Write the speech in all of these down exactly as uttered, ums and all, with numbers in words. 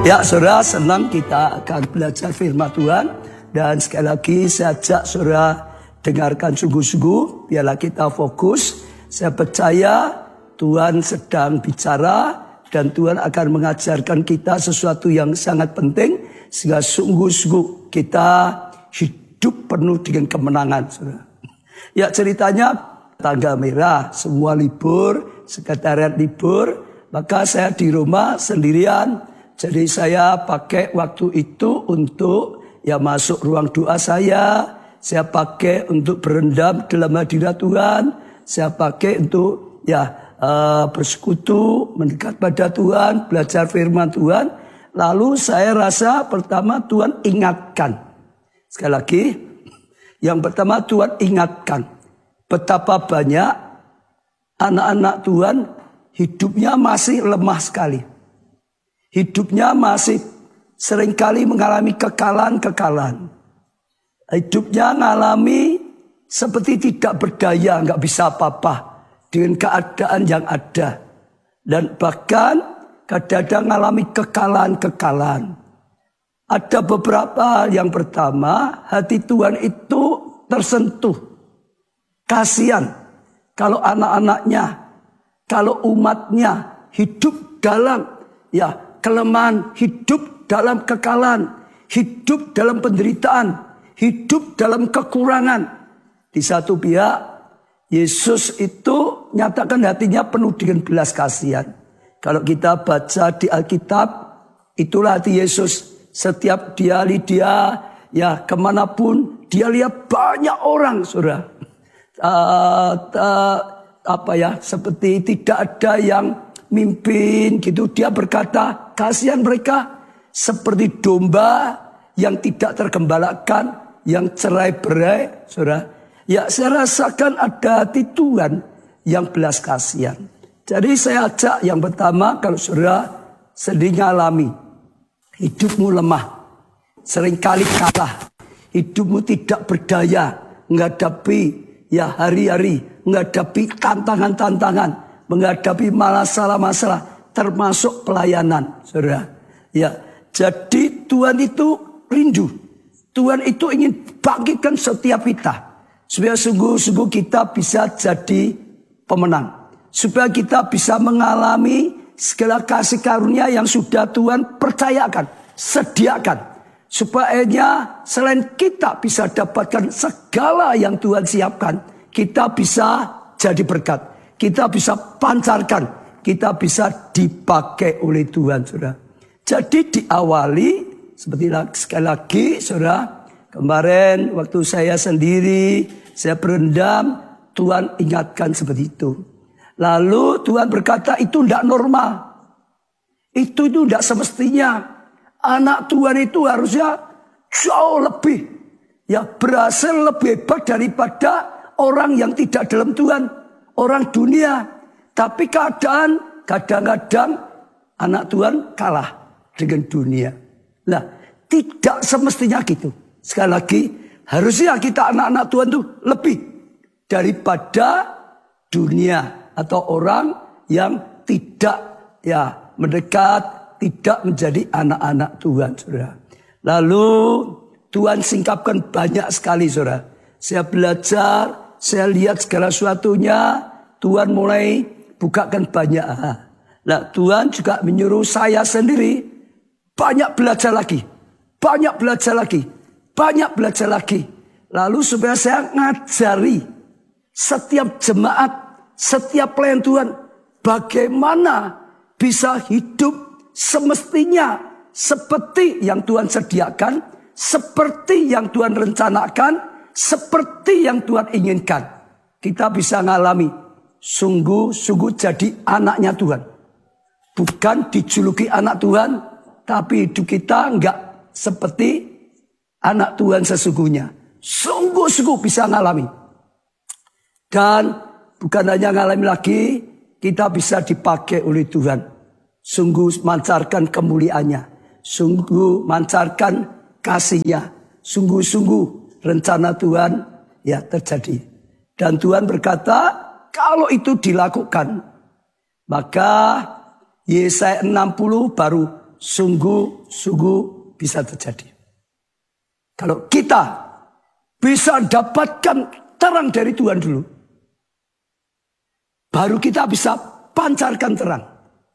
Ya saudara, senang kita akan belajar firman Tuhan. Dan sekali lagi saya ajak saudara dengarkan sungguh-sungguh, biarlah kita fokus. Saya percaya Tuhan sedang bicara dan Tuhan akan mengajarkan kita sesuatu yang sangat penting, sehingga sungguh-sungguh kita hidup penuh dengan kemenangan, saudara. Ya, ceritanya tanggal merah, semua libur, sekretariat libur, maka saya di rumah sendirian. Jadi saya pakai waktu itu untuk ya masuk ruang doa saya, saya pakai untuk berendam dalam hadirat Tuhan, saya pakai untuk ya uh, bersekutu, mendekat pada Tuhan, belajar firman Tuhan. Lalu saya rasa pertama Tuhan ingatkan. Sekali lagi, yang pertama Tuhan ingatkan betapa banyak anak-anak Tuhan hidupnya masih lemah sekali. Hidupnya masih seringkali mengalami kekalahan-kekalahan. Hidupnya mengalami seperti tidak berdaya, nggak bisa apa-apa dengan keadaan yang ada. Dan bahkan kadang-kadang mengalami kekalahan-kekalahan. Ada beberapa yang pertama, hati Tuhan itu tersentuh. Kasihan kalau anak-anaknya, kalau umatnya hidup dalam ya kelemahan, hidup dalam kekalahan, hidup dalam penderitaan, hidup dalam kekurangan. Di satu pihak, Yesus itu nyatakan hatinya penuh dengan belas kasihan. Kalau kita baca di Alkitab, itulah hati Yesus. Setiap dia dia ya kemanapun, dia lihat banyak orang, saudara. Uh, uh, apa ya, seperti tidak ada yang mimpin gitu. Dia berkata, kasihan mereka seperti domba yang tidak tergembalakan, yang cerai-berai, saudara. Ya, saya rasakan ada hati Tuhan yang belas kasihan. Jadi saya ajak yang pertama, kalau saudara sedang alami hidupmu lemah, seringkali kalah, hidupmu tidak berdaya menghadapi ya hari-hari, menghadapi tantangan-tantangan, menghadapi masalah-masalah, termasuk pelayanan, saudara. Ya, jadi Tuhan itu rindu, Tuhan itu ingin bangkitkan setiap kita, supaya sungguh-sungguh kita bisa jadi pemenang, supaya kita bisa mengalami segala kasih karunia yang sudah Tuhan percayakan, sediakan, supaya selain kita bisa dapatkan segala yang Tuhan siapkan, kita bisa jadi berkat, kita bisa pancarkan, kita bisa dipakai oleh Tuhan, saudara. Jadi diawali seperti sekali lagi, saudara, kemarin waktu saya sendiri, saya berendam, Tuhan ingatkan seperti itu. Lalu Tuhan berkata itu tidak normal, itu itu tidak semestinya. Anak Tuhan itu harusnya jauh lebih ya berhasil, lebih hebat daripada orang yang tidak dalam Tuhan, orang dunia. Tapi keadaan kadang-kadang anak Tuhan kalah dengan dunia. Nah, tidak semestinya gitu. Sekali lagi, harusnya kita anak-anak Tuhan itu lebih daripada dunia atau orang yang tidak ya mendekat, tidak menjadi anak-anak Tuhan, saudara. Lalu Tuhan singkapkan banyak sekali, saudara. Saya belajar, saya lihat segala sesuatunya, Tuhan mulai bukakan banyak. Nah, Tuhan juga menyuruh saya sendiri banyak belajar lagi, banyak belajar lagi, banyak belajar lagi. Lalu supaya saya ngajari setiap jemaat, setiap pelayan Tuhan, bagaimana bisa hidup semestinya seperti yang Tuhan sediakan, seperti yang Tuhan rencanakan, seperti yang Tuhan inginkan. Kita bisa ngalami sungguh-sungguh jadi anaknya Tuhan. Bukan dijuluki anak Tuhan, tapi hidup kita enggak seperti anak Tuhan sesungguhnya. Sungguh-sungguh bisa ngalami. Dan bukan hanya ngalami lagi, kita bisa dipakai oleh Tuhan. Sungguh mancarkan kemuliaannya, sungguh mancarkan kasih-Nya, sungguh-sungguh rencana Tuhan ya terjadi. Dan Tuhan berkata, kalau itu dilakukan, maka Yesaya enam puluh baru sungguh-sungguh bisa terjadi. Kalau kita bisa dapatkan terang dari Tuhan dulu, baru kita bisa pancarkan terang.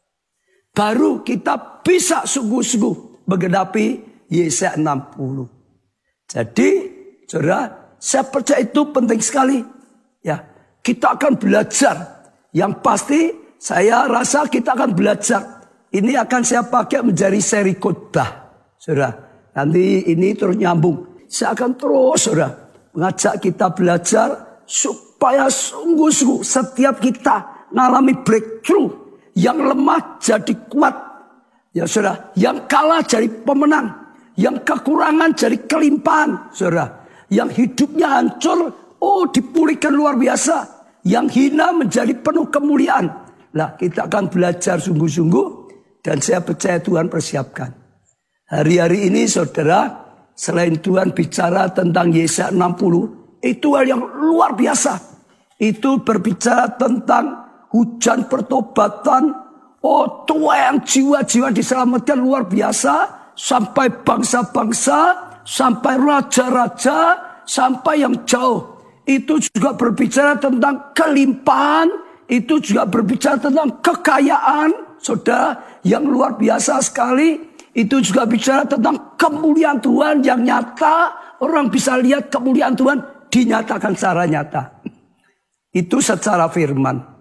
Baru kita bisa sungguh-sungguh menggenapi Yesaya enam puluh. Jadi, saudara, saya percaya itu penting sekali. Ya, kita akan belajar. Yang pasti, saya rasa kita akan belajar. Ini akan saya pakai menjadi seri khotbah, saudara. Nanti ini terus nyambung. Saya akan terus, saudara, mengajak kita belajar supaya sungguh-sungguh setiap kita mengalami breakthrough. Yang lemah jadi kuat. Ya saudara, yang kalah jadi pemenang. Yang kekurangan jadi kelimpahan, saudara. Yang hidupnya hancur, oh dipulihkan luar biasa. Yang hina menjadi penuh kemuliaan. Nah, kita akan belajar sungguh-sungguh. Dan saya percaya Tuhan persiapkan. Hari-hari ini saudara, selain Tuhan bicara tentang Yesaya enam puluh, itu hal yang luar biasa. Itu berbicara tentang hujan pertobatan. Oh, Tuhan, jiwa-jiwa diselamatkan luar biasa. Sampai bangsa-bangsa, sampai raja-raja, sampai yang jauh. Itu juga berbicara tentang kelimpahan. Itu juga berbicara tentang kekayaan, saudara, yang luar biasa sekali. Itu juga bicara tentang kemuliaan Tuhan yang nyata. Orang bisa lihat kemuliaan Tuhan dinyatakan secara nyata. Itu secara firman.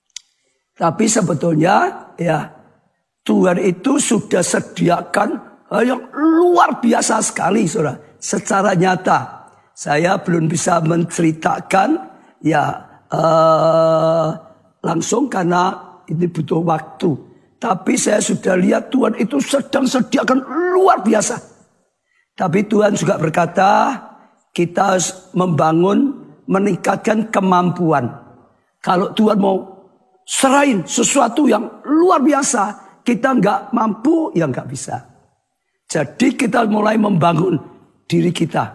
Tapi sebetulnya ya Tuhan itu sudah sediakan hal yang luar biasa sekali, saudara. Secara nyata, saya belum bisa menceritakan ya uh, langsung karena ini butuh waktu. Tapi saya sudah lihat Tuhan itu sedang sediakan luar biasa. Tapi Tuhan juga berkata kita harus membangun, meningkatkan kemampuan. Kalau Tuhan mau serahin sesuatu yang luar biasa, kita nggak mampu, ya nggak bisa. Jadi kita mulai membangun diri kita.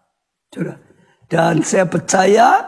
Dan saya percaya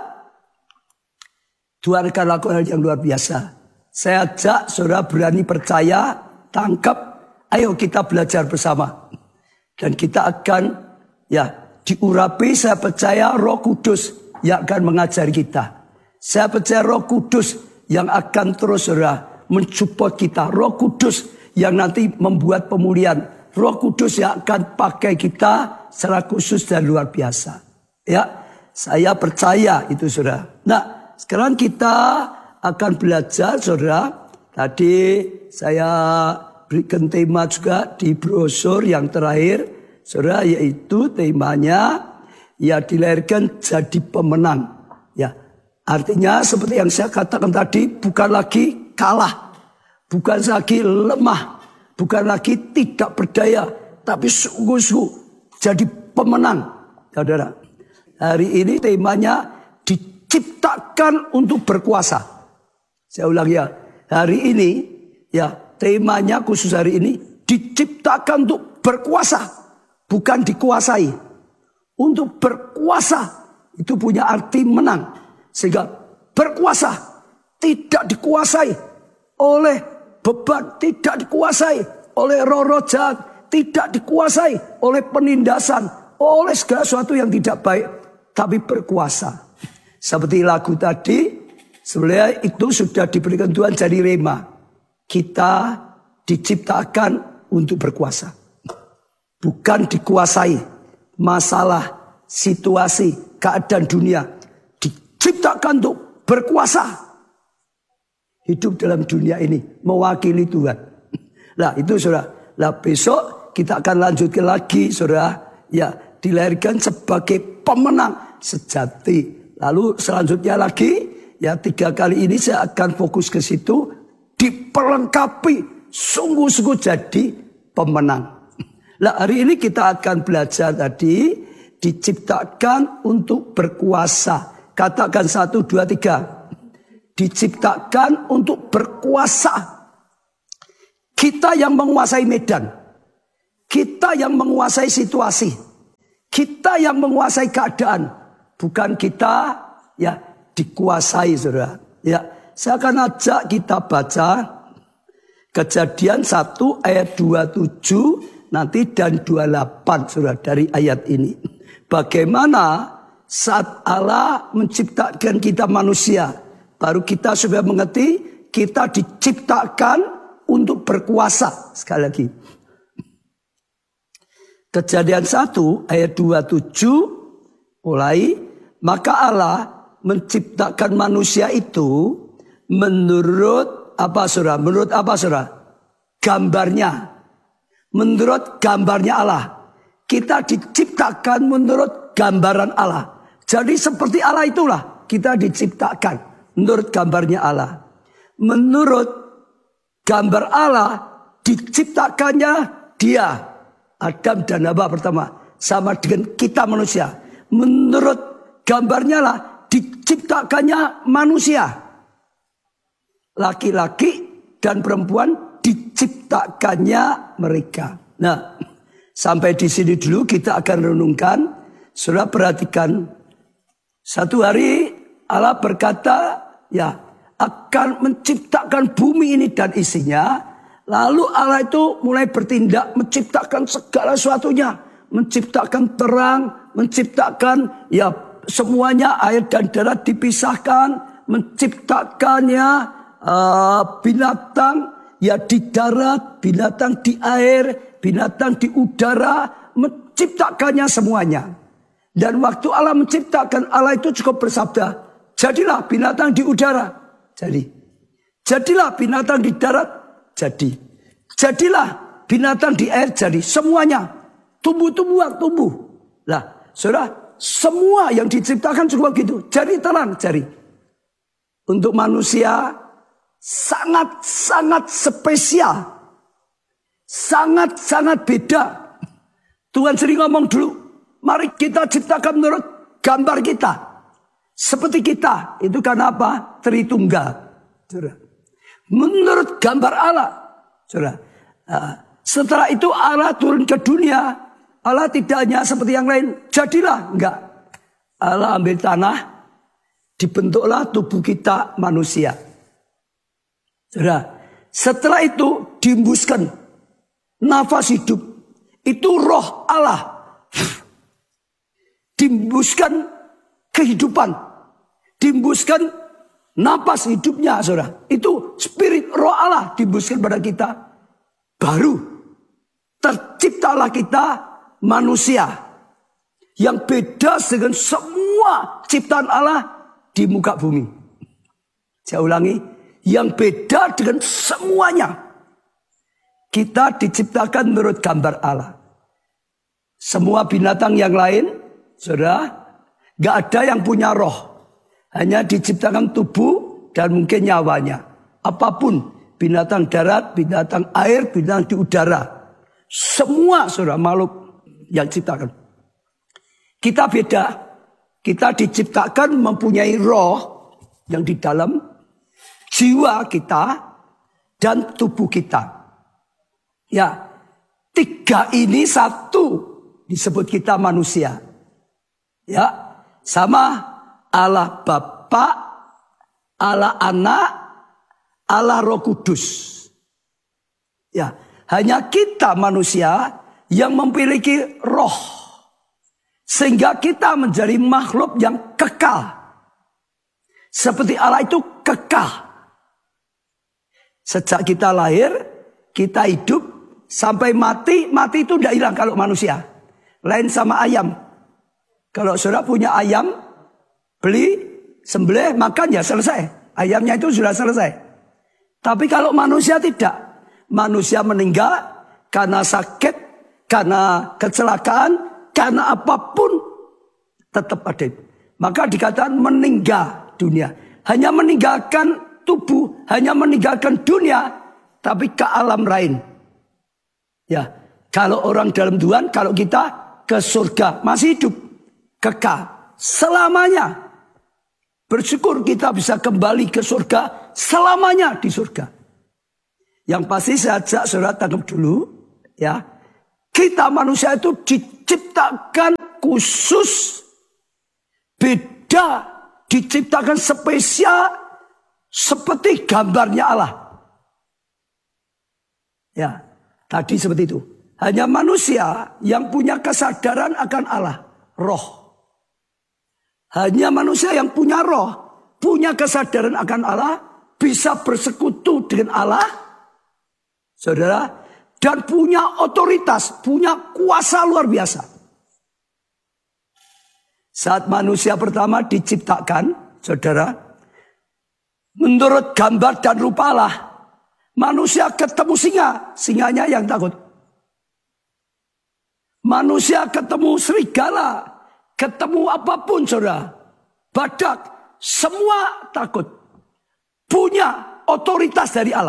Tuhan akan lakukan hal yang luar biasa. Saya ajak saudara berani percaya, tangkap, ayo kita belajar bersama. Dan kita akan ya diurapi, saya percaya Roh Kudus yang akan mengajari kita. Saya percaya Roh Kudus yang akan terus saudara mensupport kita. Roh Kudus yang nanti membuat pemulihan. Roh Kudus yang akan pakai kita secara khusus dan luar biasa. Ya, saya percaya itu saudara. Nah, sekarang kita akan belajar saudara. Tadi saya berikan tema juga di brosur yang terakhir saudara, yaitu temanya ya dilahirkan jadi pemenang. Ya, artinya seperti yang saya katakan tadi, bukan lagi kalah, bukan lagi lemah, bukan lagi tidak berdaya, tapi sungguh-sungguh jadi pemenang. Saudara, hari ini temanya diciptakan untuk berkuasa. Saya ulang ya, hari ini ya temanya khusus hari ini diciptakan untuk berkuasa, bukan dikuasai. Untuk berkuasa itu punya arti menang. Sehingga berkuasa, tidak dikuasai oleh beban, tidak dikuasai oleh roh-roh jahat, tidak dikuasai oleh penindasan, oleh segala sesuatu yang tidak baik, tapi berkuasa. Seperti lagu tadi, sebenarnya itu sudah diberikan Tuhan jadi rema. Kita diciptakan untuk berkuasa, bukan dikuasai masalah, situasi, keadaan dunia. Diciptakan untuk berkuasa. Hidup dalam dunia ini mewakili Tuhan. Nah itu saudara. Nah besok kita akan lanjutkan lagi saudara. Ya, dilahirkan sebagai pemenang sejati. Lalu selanjutnya lagi, ya tiga kali ini saya akan fokus ke situ. Diperlengkapi sungguh-sungguh jadi pemenang. Nah hari ini kita akan belajar tadi diciptakan untuk berkuasa. Katakan satu, dua, tiga. Diciptakan untuk berkuasa. Kita yang menguasai medan. Kita yang menguasai situasi. Kita yang menguasai keadaan. Bukan kita ya dikuasai saudara. Ya, saya akan ajak kita baca Kejadian satu ayat dua puluh tujuh nanti dan dua puluh delapan saudara dari ayat ini. Bagaimana saat Allah menciptakan kita manusia, baru kita sudah mengerti kita diciptakan untuk berkuasa. Sekali lagi. Kejadian satu ayat dua puluh tujuh mulai, maka Allah menciptakan manusia itu menurut apa saudara? Menurut apa saudara? Gambarnya. Menurut gambarnya Allah. Kita diciptakan menurut gambaran Allah. Jadi seperti Allah itulah kita diciptakan menurut gambarnya Allah. Menurut gambar Allah diciptakannya dia, Adam dan Hawa pertama, sama dengan kita manusia. Menurut gambarnya lah diciptakannya manusia. Laki-laki dan perempuan diciptakannya mereka. Nah, sampai di sini dulu kita akan renungkan. Saudara perhatikan, satu hari Allah berkata, ya, akan menciptakan bumi ini dan isinya. Lalu Allah itu mulai bertindak menciptakan segala sesuatunya, menciptakan terang, menciptakan ya semuanya, air dan darat dipisahkan, menciptakannya Uh, binatang ya di darat, binatang di air, binatang di udara, menciptakannya semuanya. Dan waktu Allah menciptakan, Allah itu cukup bersabda, jadilah binatang di udara, jadi. Jadilah binatang di darat, jadi. Jadilah binatang di air, jadi. Semuanya, tumbuh-tumbuhan, tumbuh. Lah, saudara, semua yang diciptakan cukup gitu. Jadi terang, jadi. Untuk manusia sangat-sangat spesial. Sangat-sangat beda. Tuhan sering ngomong dulu, mari kita ciptakan menurut gambar kita. Seperti kita. Itu karena apa? Tritunggal. Menurut gambar Allah. Setelah itu Allah turun ke dunia. Allah tidak hanya seperti yang lain. Jadilah. Enggak. Allah ambil tanah. Dibentuklah tubuh kita manusia. Saudara, setelah itu dihembuskan nafas hidup. Itu roh Allah. Dihembuskan kehidupan. Dihembuskan nafas hidupnya, saudara. Itu spirit roh Allah dihembuskan pada kita. Baru terciptalah kita manusia. Yang beda dengan semua ciptaan Allah di muka bumi. Saya ulangi. Yang beda dengan semuanya. Kita diciptakan menurut gambar Allah. Semua binatang yang lain, saudara, gak ada yang punya roh. Hanya diciptakan tubuh dan mungkin nyawanya. Apapun, binatang darat, binatang air, binatang di udara. Semua, saudara, makhluk yang diciptakan. Kita beda. Kita diciptakan mempunyai roh yang di dalam jiwa kita dan tubuh kita. Ya, tiga ini satu disebut kita manusia. Ya, sama Allah Bapa, Allah Anak, Allah Roh Kudus. Ya, hanya kita manusia yang memiliki roh. Sehingga kita menjadi makhluk yang kekal. Seperti Allah itu kekal. Sejak kita lahir, kita hidup, sampai mati, mati itu tidak hilang kalau manusia. Lain sama ayam. Kalau saudara punya ayam, beli, sembelih, makan ya selesai. Ayamnya itu sudah selesai. Tapi kalau manusia tidak. Manusia meninggal karena sakit, karena kecelakaan, karena apapun tetap ada. Maka dikatakan meninggal dunia. Hanya meninggalkan tubuh, hanya meninggalkan dunia, tapi ke alam lain. Ya, kalau orang dalam Tuhan, kalau kita ke surga, masih hidup, kekal, selamanya. Bersyukur kita bisa kembali ke surga, selamanya di surga. Yang pasti saya ajak saudara tangkap dulu, ya. Kita manusia itu diciptakan khusus, beda, diciptakan spesial, seperti gambarnya Allah. Ya, tadi seperti itu. Hanya manusia yang punya kesadaran akan Allah, roh. Hanya manusia yang punya roh, punya kesadaran akan Allah, bisa bersekutu dengan Allah, saudara, dan punya otoritas, punya kuasa luar biasa. Saat manusia pertama diciptakan, saudara, menurut gambar dan rupa Allah, manusia ketemu singa, singanya yang takut. Manusia ketemu serigala, ketemu apapun, saudara, badak, semua takut. Punya otoritas dari Allah.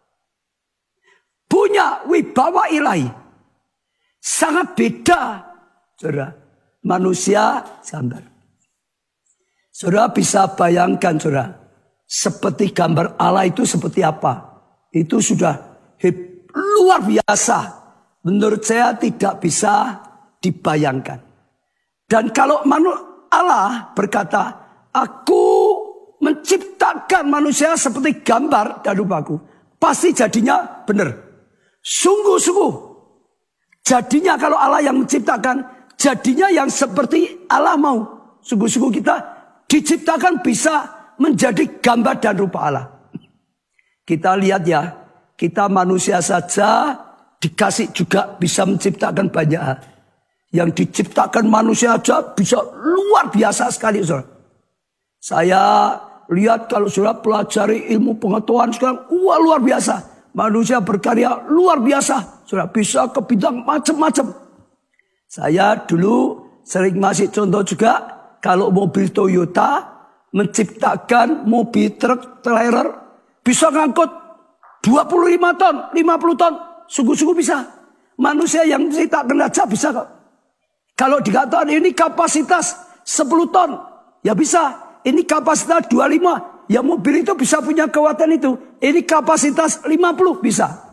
Punya wibawa ilahi. Sangat beda, saudara. Manusia gambar. Saudara bisa bayangkan, saudara, seperti gambar Allah itu seperti apa? Itu sudah luar biasa. Menurut saya tidak bisa dibayangkan. Dan kalau Allah berkata, aku menciptakan manusia seperti gambar dan rupaku, pasti jadinya benar. Sungguh-sungguh. Jadinya kalau Allah yang menciptakan, jadinya yang seperti Allah mau. Sungguh-sungguh kita diciptakan bisa menjadi gambar dan rupa Allah. Kita lihat ya, kita manusia saja dikasih juga bisa menciptakan banyak hal. Yang diciptakan manusia aja bisa luar biasa sekali, saudara. Saya lihat kalau saudara pelajari ilmu pengetahuan sekarang, wah luar biasa. Manusia berkarya luar biasa, saudara, bisa ke bidang macam-macam. Saya dulu sering masih contoh juga, kalau mobil Toyota menciptakan mobil truk trailer bisa ngangkut dua puluh lima ton, lima puluh ton. Sungguh-sungguh bisa. Manusia yang menciptakan aja bisa kok. Kalau dikatakan ini kapasitas sepuluh ton, ya bisa. Ini kapasitas dua puluh lima, ya mobil itu bisa punya kekuatan itu. Ini kapasitas lima puluh, bisa.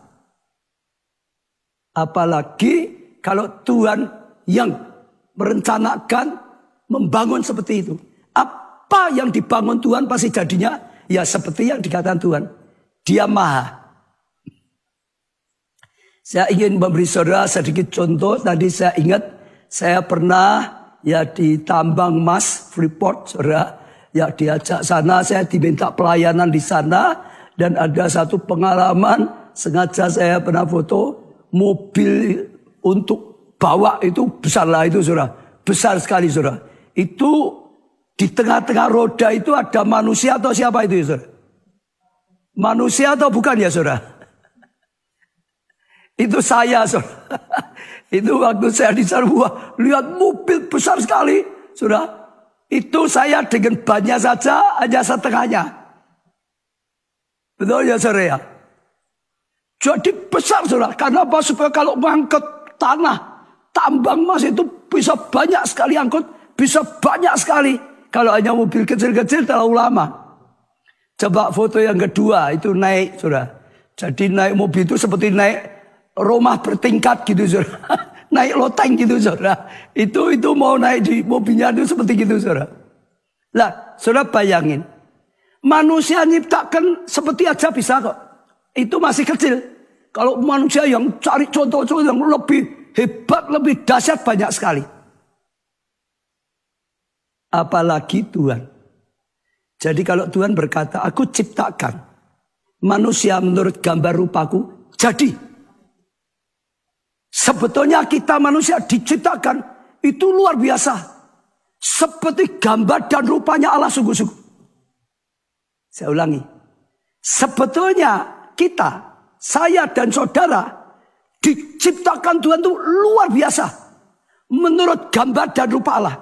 Apalagi kalau Tuhan yang merencanakan membangun seperti itu. Apa yang dibangun Tuhan pasti jadinya ya seperti yang dikatakan Tuhan. Dia maha. Saya ingin memberi saudara sedikit contoh. Tadi saya ingat saya pernah ya di tambang emas Freeport, saudara. Ya diajak sana, saya diminta pelayanan di sana. Dan ada satu pengalaman, sengaja saya pernah foto mobil untuk bawa itu besar lah itu, saudara. Besar sekali, saudara. Itu di tengah-tengah roda itu ada manusia atau siapa itu, saudara? Manusia atau bukan ya, saudara? Itu saya, saudara. Itu waktu saya di sana, wah, lihat mobil besar sekali, saudara. Itu saya dengan bannya saja hanya setengahnya. Betul ya, saudara ya? Jadi besar, saudara. Karena apa? Supaya kalau mengangkut tanah, tambang emas itu bisa banyak sekali angkut, bisa banyak sekali. Kalau hanya mobil kecil-kecil terlalu lama. Coba foto yang kedua, itu naik, saudara. Jadi naik mobil itu seperti naik rumah bertingkat gitu, saudara. Naik loteng gitu, saudara. Itu itu mau naik di mobilnya itu seperti gitu, saudara. Lah, saudara bayangin. Manusia nyiptakan seperti aja bisa kok. Itu masih kecil. Kalau manusia yang cari contoh-contoh yang lebih hebat, lebih dahsyat banyak sekali. Apalagi Tuhan. Jadi kalau Tuhan berkata, aku ciptakan manusia menurut gambar rupaku, jadi. Sebetulnya kita manusia diciptakan itu luar biasa. Seperti gambar dan rupanya Allah sungguh-sungguh. Saya ulangi. Sebetulnya kita, saya dan saudara, diciptakan Tuhan itu luar biasa. Menurut gambar dan rupa Allah.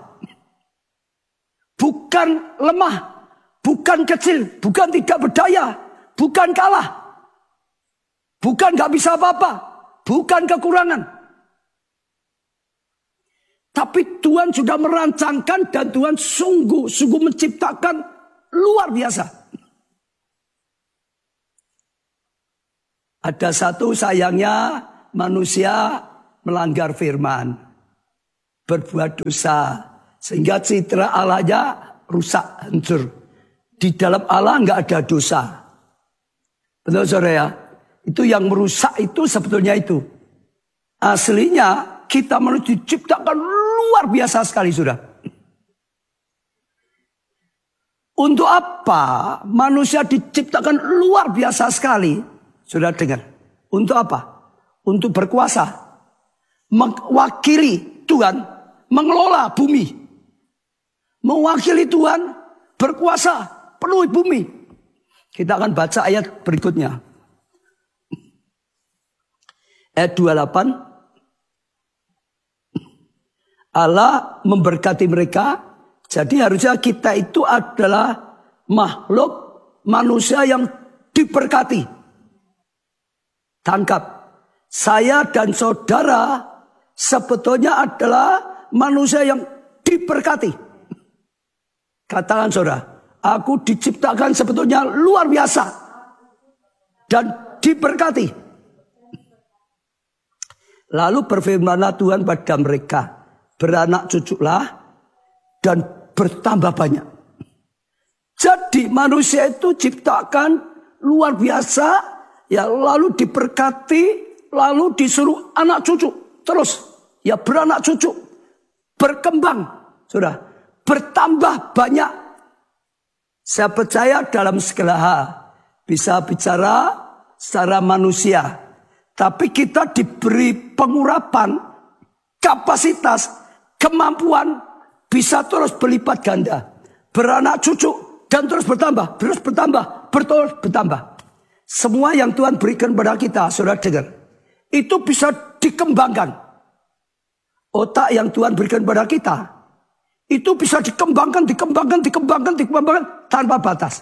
Bukan lemah, bukan kecil, bukan tidak berdaya, bukan kalah. Bukan gak bisa apa-apa, bukan kekurangan. Tapi Tuhan sudah merancangkan dan Tuhan sungguh-sungguh menciptakan luar biasa. Ada satu sayangnya manusia melanggar firman. Berbuat dosa. Sehingga citra Allahnya rusak, hancur. Di dalam Allah nggak ada dosa. Betul saudara ya? Itu yang merusak itu sebetulnya itu. Aslinya kita manusia diciptakan luar biasa sekali, sudah. Untuk apa manusia diciptakan luar biasa sekali? Sudah dengar. Untuk apa? Untuk berkuasa. Mewakili Tuhan, mengelola bumi. Mewakili Tuhan, berkuasa, penuhi bumi. Kita akan baca ayat berikutnya. Ayat dua puluh delapan. Allah memberkati mereka. Jadi harusnya kita itu adalah makhluk manusia yang diberkati. Tangkap. Saya dan saudara sebetulnya adalah manusia yang diberkati. Katakan saudara, aku diciptakan sebetulnya luar biasa dan diberkati. Lalu berfirmanlah Tuhan pada mereka, beranak cuculah dan bertambah banyak. Jadi manusia itu ciptakan luar biasa, ya lalu diberkati, lalu disuruh anak cucu, terus ya beranak cucu, berkembang, sudah. Bertambah banyak. Saya percaya dalam segala hal bisa bicara secara manusia. Tapi kita diberi pengurapan, kapasitas, kemampuan bisa terus berlipat ganda. Beranak cucu dan terus bertambah, terus bertambah, terus bertambah. Semua yang Tuhan berikan pada kita, saudara dengar. Itu bisa dikembangkan. Otak yang Tuhan berikan pada kita itu bisa dikembangkan, dikembangkan, dikembangkan, dikembangkan tanpa batas.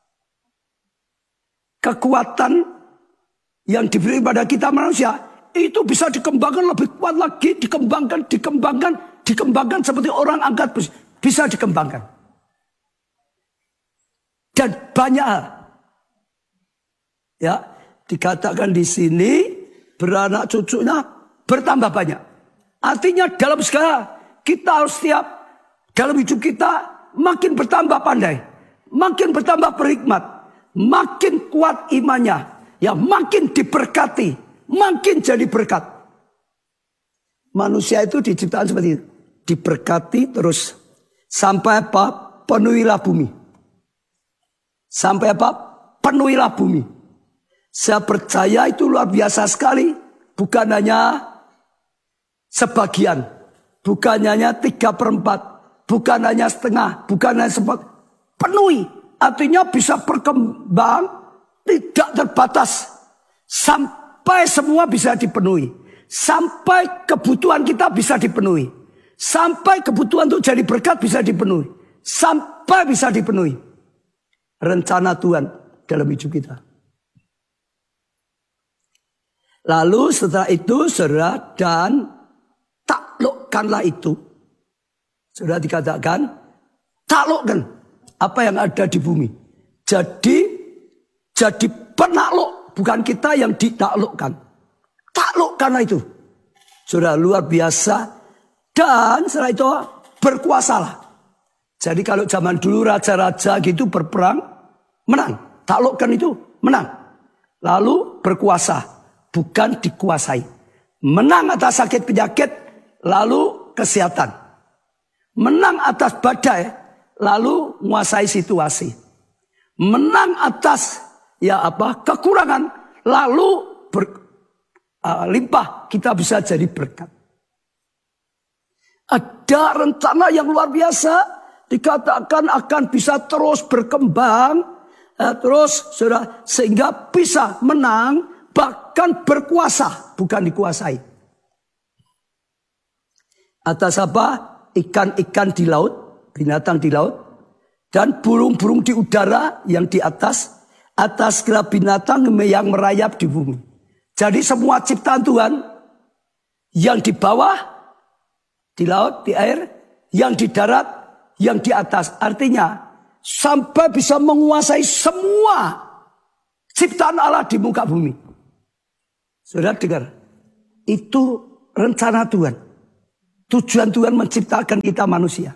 Kekuatan yang diberi pada kita manusia itu bisa dikembangkan lebih kuat lagi, dikembangkan, dikembangkan, dikembangkan seperti orang angkat besi, bisa dikembangkan. Dan banyak hal. Ya, dikatakan di sini beranak cucunya bertambah banyak. Artinya dalam segala kita harus siap. Dalam hidup kita makin bertambah pandai, makin bertambah berhikmat, makin kuat imannya, ya makin diberkati, makin jadi berkat. Manusia itu diciptakan seperti itu, diberkati terus sampai apa? Penuhilah bumi. Sampai apa? Penuhilah bumi. Saya percaya itu luar biasa sekali, bukan hanya sebagian, bukan hanya tiga perempat. Bukan hanya setengah, bukan hanya sempat penuhi. Artinya bisa berkembang, tidak terbatas. Sampai semua bisa dipenuhi. Sampai kebutuhan kita bisa dipenuhi. Sampai kebutuhan untuk jadi berkat bisa dipenuhi. Sampai bisa dipenuhi. Rencana Tuhan dalam hidup kita. Lalu setelah itu, saudara, dan taklukkanlah itu. Sudah dikatakan, taklukkan apa yang ada di bumi. Jadi, jadi penakluk, bukan kita yang ditaklukkan. Taklukkanlah itu. Sudah luar biasa. Dan setelah itu berkuasalah. Jadi kalau zaman dulu raja-raja gitu berperang, menang. Taklukkan itu, menang. Lalu berkuasa, bukan dikuasai. Menang atas sakit penyakit, lalu kesehatan. Menang atas badai, lalu menguasai situasi. Menang atas ya apa kekurangan, lalu berlimpah uh, kita bisa jadi berkat. Ada rencana yang luar biasa, dikatakan akan bisa terus berkembang, uh, terus sudah sehingga bisa menang, bahkan berkuasa, bukan dikuasai. Atas apa? Ikan-ikan di laut, binatang di laut, dan burung-burung di udara yang di atas, atas segala binatang yang merayap di bumi. Jadi semua ciptaan Tuhan, yang di bawah, di laut, di air, yang di darat, yang di atas. Artinya, sampai bisa menguasai semua ciptaan Allah di muka bumi. Saudara dengar, itu rencana Tuhan. Tujuan Tuhan menciptakan kita manusia.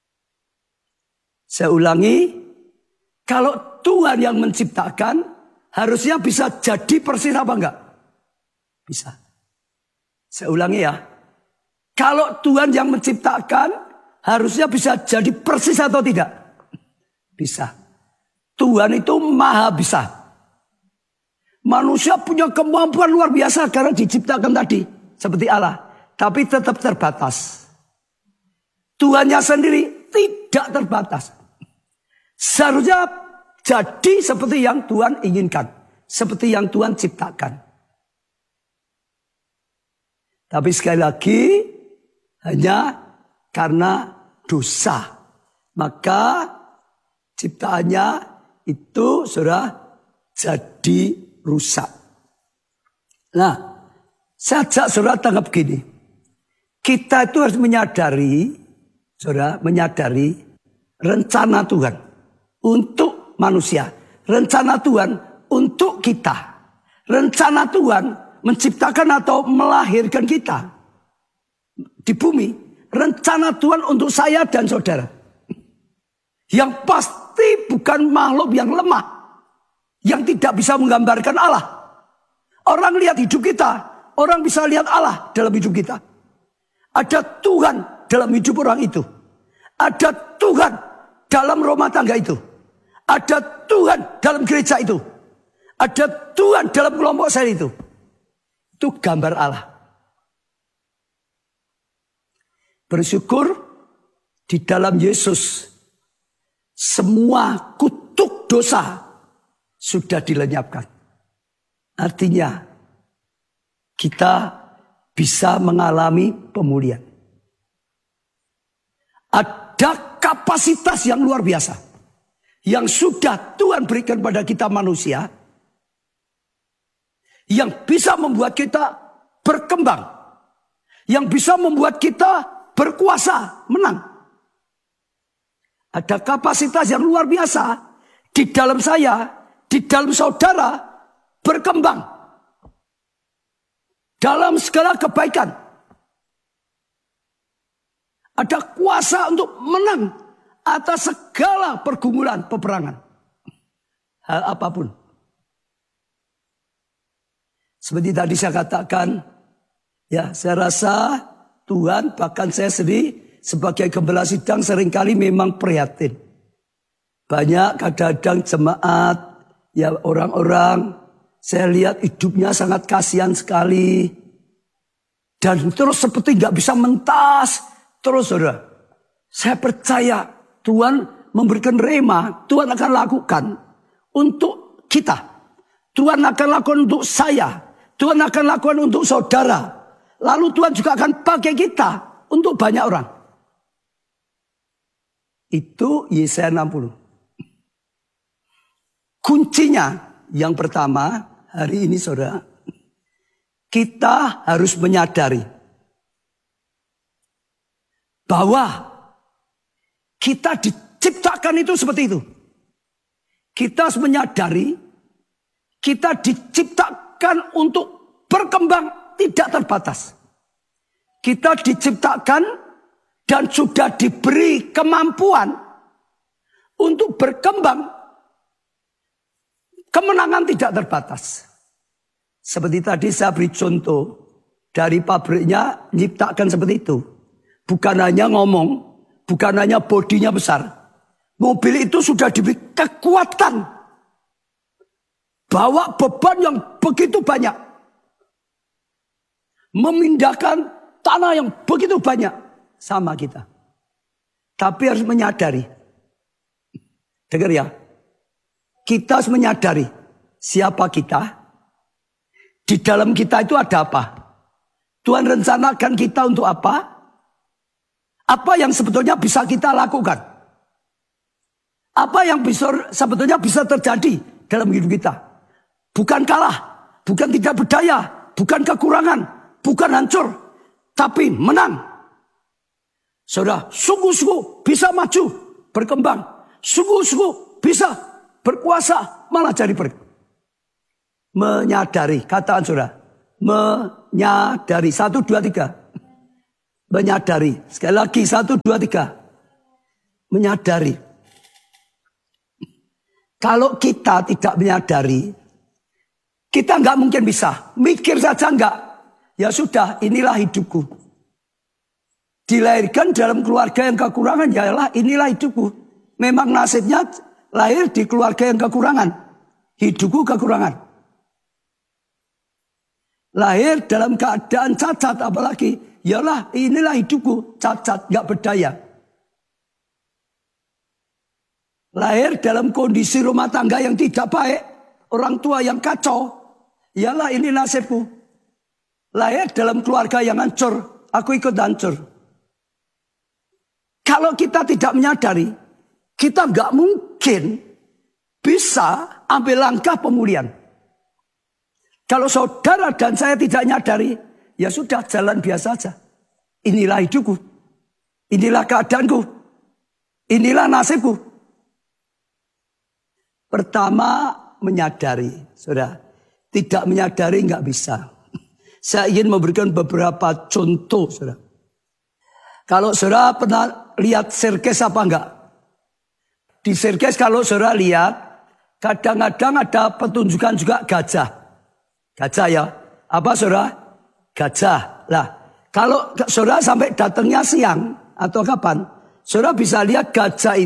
Saya ulangi, kalau Tuhan yang menciptakan, harusnya bisa jadi persis apa enggak? Bisa. Saya ulangi ya. Kalau Tuhan yang menciptakan, harusnya bisa jadi persis atau tidak? Bisa. Tuhan itu maha bisa. Manusia punya kemampuan luar biasa karena diciptakan tadi. Seperti Allah. Tapi tetap terbatas. Tuhannya sendiri tidak terbatas. Seharusnya jadi seperti yang Tuhan inginkan. Seperti yang Tuhan ciptakan. Tapi sekali lagi, hanya karena dosa. Maka ciptaannya itu sudah jadi rusak. Nah, saya ajak saudara tanggap gini. Kita itu harus menyadari, saudara, menyadari rencana Tuhan untuk manusia. Rencana Tuhan untuk kita. Rencana Tuhan menciptakan atau melahirkan kita di bumi. Rencana Tuhan untuk saya dan saudara. Yang pasti bukan makhluk yang lemah. Yang tidak bisa menggambarkan Allah. Orang lihat hidup kita. Orang bisa lihat Allah dalam hidup kita. Ada Tuhan dalam hidup orang itu. Ada Tuhan dalam rumah tangga itu. Ada Tuhan dalam gereja itu. Ada Tuhan dalam kelompok saya itu. Itu gambar Allah. Bersyukur di dalam Yesus. Semua kutuk dosa sudah dilenyapkan. Artinya kita bisa mengalami pemulihan. Ada kapasitas yang luar biasa. Yang sudah Tuhan berikan pada kita manusia. Yang bisa membuat kita berkembang. Yang bisa membuat kita berkuasa, menang. Ada kapasitas yang luar biasa. Di dalam saya, di dalam saudara, berkembang. Dalam segala kebaikan. Ada kuasa untuk menang atas segala pergumulan, peperangan. Hal apapun. Seperti tadi saya katakan, ya saya rasa Tuhan, bahkan saya sendiri sebagai gembala sidang seringkali memang prihatin. Banyak kadang-kadang jemaat, ya orang-orang, saya lihat hidupnya sangat kasihan sekali. Dan terus seperti nggak bisa mentas. Terus saudara, saya percaya Tuhan memberikan rema, Tuhan akan lakukan untuk kita. Tuhan akan lakukan untuk saya. Tuhan akan lakukan untuk saudara. Lalu Tuhan juga akan pakai kita untuk banyak orang. Itu Yesaya enam puluh. Kuncinya yang pertama hari ini saudara. Kita harus menyadari bahwa kita diciptakan itu seperti itu. Kita harus menyadari kita diciptakan untuk berkembang tidak terbatas. Kita diciptakan dan sudah diberi kemampuan untuk berkembang. Kemenangan tidak terbatas. Seperti tadi saya beri contoh dari pabriknya nyiptakan seperti itu. Bukan hanya ngomong, bukan hanya bodinya besar. Mobil itu sudah diberi kekuatan. Bawa beban yang begitu banyak. Memindahkan tanah yang begitu banyak. Sama kita. Tapi harus menyadari. Dengar ya. Kita harus menyadari siapa kita. Di dalam kita itu ada apa? Tuhan rencanakan kita untuk apa? Apa yang sebetulnya bisa kita lakukan? Apa yang bisa, sebetulnya bisa terjadi dalam hidup kita? Bukan kalah, bukan tidak berdaya, bukan kekurangan, bukan hancur, tapi menang. Saudara, sungguh-sungguh bisa maju, berkembang. Sungguh-sungguh bisa berkuasa, malah jadi ber. Menyadari, kataan saudara. Menyadari, satu, dua, tiga. Menyadari, sekali lagi, satu, dua, tiga. Menyadari. Kalau kita tidak menyadari, Kita nggak mungkin bisa. Mikir saja nggak. Ya sudah, inilah hidupku. Dilahirkan dalam keluarga yang kekurangan, yalah inilah hidupku. Memang nasibnya lahir di keluarga yang kekurangan. Hidupku kekurangan. Lahir dalam keadaan cacat apalagi. Yalah inilah hidupku. Cacat, nggak berdaya. Lahir dalam kondisi rumah tangga yang tidak baik. Orang tua yang kacau. Yalah ini nasibku. Lahir dalam keluarga yang hancur. Aku ikut hancur. Kalau kita tidak menyadari. Kita nggak mungkin bisa ambil langkah pemulihan. Kalau saudara dan saya tidak nyadari. Ya sudah jalan biasa saja. Inilah hidupku. Inilah keadaanku. Inilah nasibku. Pertama menyadari, saudara. Tidak menyadari nggak bisa. Saya ingin memberikan beberapa contoh, saudara. Kalau saudara pernah lihat sirkus apa enggak? Di sirkus kalau saudara lihat, kadang-kadang ada pertunjukan juga gajah. Gajah ya. Apa saudara? Gajah. Lah, kalau saudara sampai datangnya siang atau kapan, saudara bisa lihat gajah itu.